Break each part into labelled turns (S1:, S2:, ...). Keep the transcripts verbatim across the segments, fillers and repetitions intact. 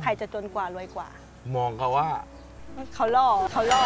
S1: รจะจนกว่ารวยกว่า
S2: มองเขาว่า
S1: เขาล่อเขาล่อ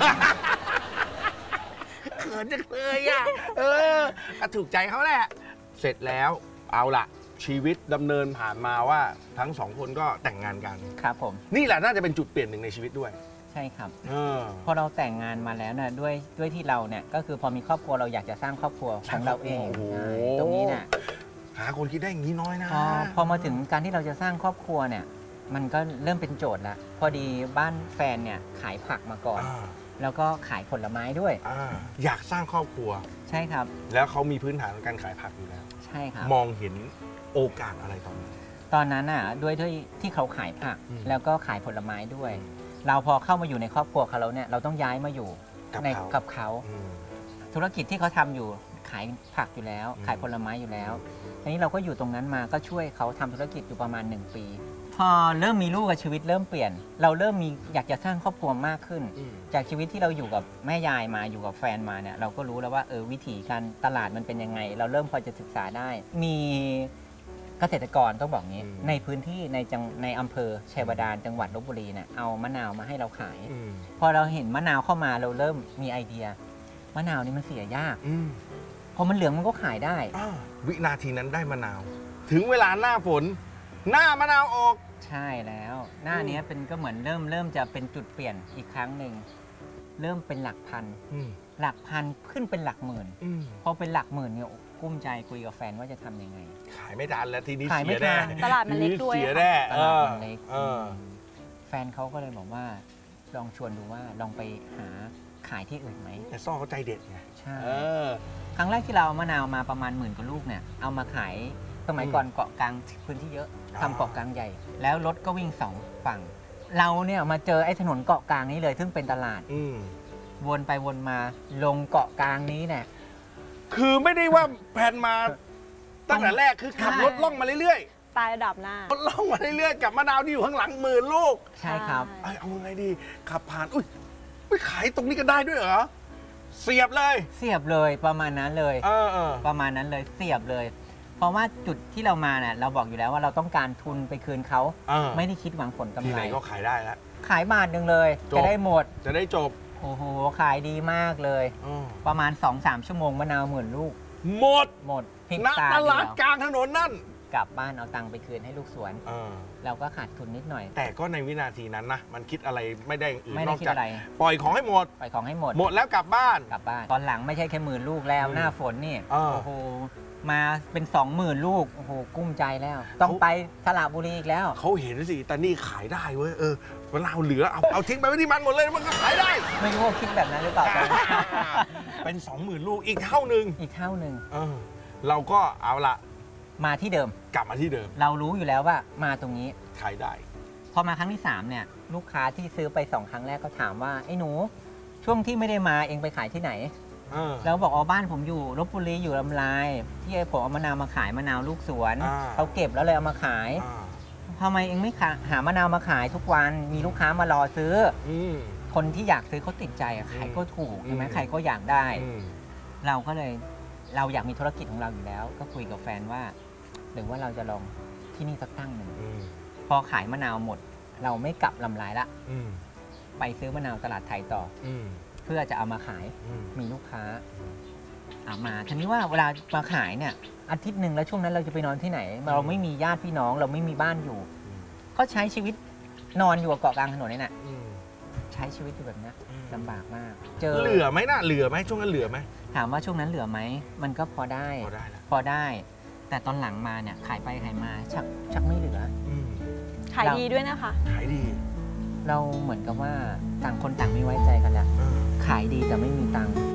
S2: เขินจังเลยอ่ะเออก็ถูกใจเขาแหละเสร็จแล้วเอาล่ะชีวิตดำเนินผ่านมาว่าทั้งสองคนก็แต่งงานกัน
S3: ครับผม
S2: นี่แหละน่าจะเป็นจุดเปลี่ยนหนึ่งในชีวิตด้วย
S3: ใช่ครับ
S2: ออ
S3: พอเราแต่งงานมาแล้วเนี่ยด้วยด้วยที่เราเนี่ยก็คือพอมีครอบครัวเราอยากจะสร้างครอบครัวของเราเองตรงนี้เนี่ย
S2: หาคนคิดได้อย่างนี้น้อยนะ
S3: พอพอมาถึงการที่เราจะสร้างครอบครัวเนี่ยมันก็เริ่มเป็นโจทย์ละพอดีบ้านแฟนเนี่ยขายผักมาก่อนแล้วก็ขายผลไม้ด้วยอ
S2: อยากสร้างครอบครัว
S3: ใช่ครับ
S2: แล้วเขามีพื้นฐานการขายผักอยู่แล้ว
S3: ใช่ครับ
S2: มองเห็นโอกาสอะไรตอนนั้น
S3: ตอนนั้นอ่ะด้วยด้วยที่เขาขายผักแล้วก็ขายผลไม้ด้วยเราพอเข้ามาอยู่ในครอบครัวเขาแล้วเนี่ยเราต้องย้ายมาอยู่ในกับเขาธุรกิจที่เขาทำอยู่ขายผักอยู่แล้วขายผลไม้อยู่แล้วทีนี้เราก็อยู่ตรงนั้นมาก็ช่วยเขาทำธุรกิจอยู่ประมาณหนึ่งปีพอเริ่มมีลูกกับชีวิตเริ่มเปลี่ยนเราเริ่มมีอยากจะสร้างครอบครัวมากขึ้นจากชีวิตที่เราอยู่กับแม่ยายมาอยู่กับแฟนมาเนี่ยเราก็รู้แล้วว่าเออวิถีการตลาดมันเป็นยังไงเราเริ่มพอจะศึกษาได้มีเกษตรกรต้องบอกงี้ในพื้นที่ในจังในอำเภอชัยบาดาลจังหวัดลบบุรีเนี่ยเอามะนาวมาให้เราขายพอเราเห็นมะนาวเข้ามาเราเริ่มมีไอเดียมะนาวนี่มันเสียยากพอมันเหลืองมันก็ขายได้
S2: วินาทีนั้นได้มะนาวถึงเวลาหน้าฝนหน้ามะนาวออก
S3: ใช่แล้วหน้านี้เป็นก็เหมือนเริ่มเริ่มจะเป็นจุดเปลี่ยนอีกครั้งหนึ่งเริ่มเป็นหลักพันหลักพันขึ้นเป็นหลักหมื่นพอเป็นหลักหมื่นเนี่ยกุ้มใจคุยกับแฟนว่าจะทำยังไง
S2: ขายไม่ทันแล้วทีนี้
S3: ขายไม่ทัน
S1: ตลาดมันเล็กด้วย
S2: เสียแน่
S3: ตลาดมันเล็กแฟนเขาก็เลยบอกว่าลองชวนดูว่าลองไปหาขายที่อื่นไหม
S2: แต่ซ่อเขาใจเด็ดไง
S3: ใช่ครั้งแรกที่เราเอามะนาวมาประมาณหมื่นกว่าลูกเนี่ยเอามาขายสมัยก่อนเกาะกลางพื้นที่เยอะทำเกาะกลางใหญ่แล้วรถก็วิ่งสองฝั่งเราเนี่ยมาเจอไอ้ถนนเกาะกลางนี้เลยซึ่งเป็นตลาดวนไปวนมาลงเกาะกลางนี้เนี่ย
S2: คือไม่ได้ว่าแผนมาตั้งแต่แรกคือขับรถล่องมาเรื่อย
S1: ๆตายระดับหน้าร
S2: ถล่องมาเรื่อยๆกับมะนาวที่อยู่ข้างหลังหมื่นลูก
S3: ใช่ครับ
S2: เอาไงดีขับผ่านอุ้ยไปขายตรงนี้ก็ได้ด้วยเหรอเสียบเลย
S3: เสียบเลยประมาณนั้นเลยประมาณนั้นเลยเสียบเลยเพราะว่าจุดที่เรามาเนี่ยเราบอกอยู่แล้วว่าเราต้องการทุนไปคืนเขาไม่ได้คิดหวังผลกำไร
S2: ที่ไหนก็ขายได้แล้ว
S3: ขายบาทหนึ่งเลยจะได้หมด
S2: จะได้จบ
S3: โอ้โหขายดีมากเลยประมาณ สองสาม ชั่วโมงมะนาวหมื่นลูก
S2: หมด
S3: หมด
S2: ณตลาดกลางถนนนั่น
S3: กลับบ้านเอาตังค์ไปคืนให้ลูกสวนเราก็ขาดทุนนิดหน่อย
S2: แต่ก็ในวินาทีนั้นนะมันคิดอะไรไม่ได้อื่น
S3: นอกจาก
S2: ปล่อยของให้หมด
S3: ปล่อยของให้หมด
S2: หมดแล้วกลับบ้าน
S3: กลับบ้านตอนหลังไม่ใช่แค่หมื่นลูกแล้วหน้าฝนนี่โอ้โหมาเป็นสองหมื่นลูกโอ้โหกุ้มใจแล้วต้องไปสระบุรีอีกแล้ว
S2: เขาเห็นสิแต่นี่ขายได้เว้ยเออมะนาวเหลือเอาเอาทิ้งไปไว้ที่มันหมดเลยมันก็ขายได้
S3: ไม่รู้ว่าคิดแบบนั้นหรือเปล่า
S2: เป็นสองหมื่นลูกอีกเท่านึง
S3: อีกเท่านึง
S2: เออเราก็เอาละ
S3: มาที่เดิม
S2: กลับมาที่เดิม
S3: เรารู้อยู่แล้วว่ามาตรงนี้
S2: ขายได้
S3: พอมาครั้งที่สามเนี่ยลูกค้าที่ซื้อไปสองครั้งแรกก็ถามว่าไอ้หนูช่วงที่ไม่ได้มาเองไปขายที่ไหนแล้วบอกอ๋อบ้านผมอยู่ลพบุรีอยู่ลำลายที่ผมเอามะนาวมาขายมะนาวลูกสวนเขาเก็บแล้วเลยเอามาขายทำไมเองไม่หามะนาวมาขายทุกวันมีลูกค้ามารอซื้อคนที่อยากซื้อเขาติดใจใครก็ถูกใช่ไหมใครก็อยากได้เราก็เลยเราอยากมีธุรกิจของเราอยู่แล้วก็คุยกับแฟนว่าหรือว่าเราจะลองที่นี่สักตั้งหนึ่งพอขายมะนาวหมดเราไม่กลับลำลายละไปซื้อมะนาวตลาดไทยต่อเพื่อจะเอามาขายมีลูกค้าเอามาทีนี้ว่าเวลามาขายเนี่ยอาทิตย์หนึ่งแล้วช่วงนั้นเราจะไปนอนที่ไหนเราไม่มีญาติพี่น้องเราไม่มีบ้านอยู่ก็ใช้ชีวิตนอนอยู่กับเกาะกลางถนนนี่แหละใช้ชีวิตอยู่แบบนี้ลำบากมาก
S2: เจอเหลือไหมน่ะเหลือไหมช่วงนั้นเหลือไหม
S3: ถามว่าช่วงนั้นเหลือไหมมันก็พอได้
S2: พอได้
S3: พอได้แต่ตอนหลังมาเนี่ยขายไปขายมาชักชักไม่เหลือ
S1: ขายดีด้วยนะคะ
S2: ขายดี
S3: เราเหมือนกับว่าต่างคนต่างไม่ไว้ใจกันแล้วขายดีแต่ไม่มีตังค์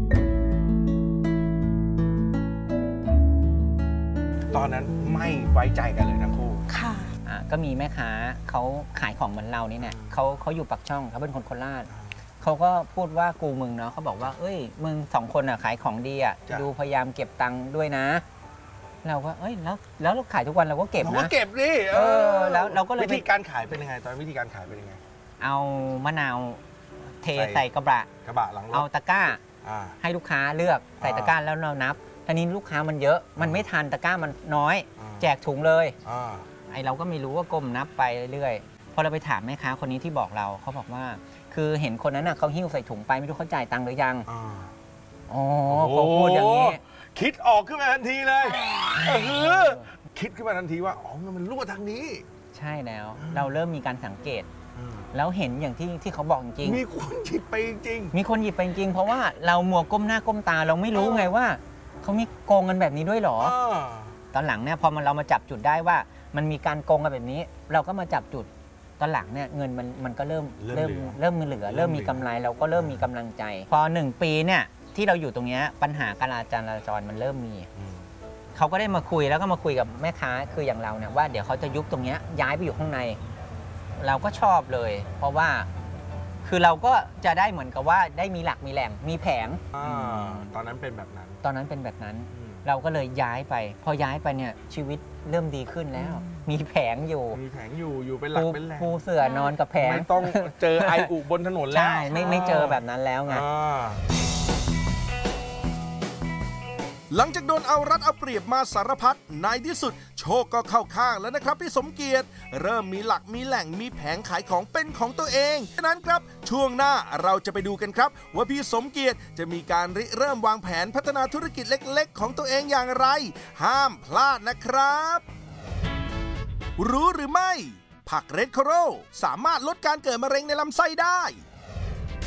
S2: ตอนนั้นไม่ไว้ใจกันเลยทั้งคู่
S1: ค่ะ
S3: ก็มีแม่ค้าเขาขายของเหมือนเรานี่เนี่ยเขาเขาอยู่ปักช่องเขาเป็นคนโคราชเขาก็พูดว่ากูมึงเนาะเขาบอกว่าเอ้ยมึงสองคนอ่ะขายของดีอ่ะดูพยายามเก็บตังค์ด้วยนะเราก็เอ้ยแล้วแล้วเราขายทุกวันเราก็เก็บนะเรา
S2: ก็เก็บดิ
S3: เออแล้วเราก็เลย
S2: วิธีการขายเป็นยังไงตอนวิธีการขายเป็นยังไง
S3: เอามะนาวเทใส่กระบะ
S2: กระบะหลังรถ
S3: เอาตะกร้าให้ลูกค้าเลือกใส่ตะกร้าแล้วเรานับทีนี้ลูกค้ามันเยอะมันไม่ทันตะกร้ามันน้อยแจกถุงเลยไอเราก็ไม่รู้ว่าก้มนับไปเรื่อยอเราไปถามแม่ค้าคนนี้ที่บอกเราเขาบอกว่า คือเห็นคนนั้นน่ะเขาหิ้วใส่ถุงไปไม่รู้เขาจ่ายตังค์หรือยังอ๋อพอพูดอย่างนี้
S2: คิดออกขึ้นมาทันทีเลยเออคิดขึ้นมาทันทีว่าอ๋อมันรั่วทางนี้
S3: ใช่แล้วเราเริ่มมีการสังเกตแล้วเห็นอย่างที่ที่เขาบอกจริง
S2: มีคนหยิบไปจริง
S3: มีคนหยิบไปจริงเพราะว่าเรามัวก้มหน้าก้มตาเราไม่รู้ไงว่าเขามีโกงกันแบบนี้ด้วยหรอตอนหลังเนี่ยพอมันเรามาจับจุดได้ว่ามันมีการโกงกันแบบนี้ เราก็มาจับจุดตอนหลังเนี่ยเงินมันมันก็เริ่มเริ่มเริ่มมีเหลือเริ่มมีกำไรเราก็เริ่มมีกำลังใจพอหนึ่งปีเนี่ยที่เราอยู่ตรงนี้ปัญหาการจราจรมันเริ่มมีเขาก็ได้มาคุยแล้วก็มาคุยกับแม่ค้าคืออย่างเราเนี่ยว่าเดี๋ยวเขาจะยุบตรงนี้ย้ายไปอยู่ข้างในเราก็ชอบเลยเพราะว่าคือเราก็จะได้เหมือนกับว่าได้มีหลักมีแหล่งมีแผง
S2: ตอนนั้นเป็นแบบนั้น
S3: ตอนนั้นเป็นแบบนั้นเราก็เลยย้ายไปพอย้ายไปเนี่ยชีวิตเริ่มดีขึ้นแล้วมีแผงอยู่
S2: มีแผงอยู่อยู่เป็นหลักเป็นแหล่ง
S3: ปูเสื่อนอนกับแผง
S2: ไม่ต้องเจอไออุบนถนนแล้ว
S3: ใช่ไม่ไม่เจอแบบนั้นแล้วไง
S4: หลังจากโดนเอารัดเอาเปรียบมาสารพัดในที่สุดโชคก็เข้าข้างแล้วนะครับพี่สมเกียรติเริ่มมีหลักมีแหล่งมีแผงขายของเป็นของตัวเองฉะนั้นครับช่วงหน้าเราจะไปดูกันครับว่าพี่สมเกียรติจะมีการริเริ่มวางแผนพัฒนาธุรกิจเล็กๆของตัวเองอย่างไรห้ามพลาดนะครับรู้หรือไม่ผักเรดโคโรสามารถลดการเกิดมะเร็งในลำไส้ได้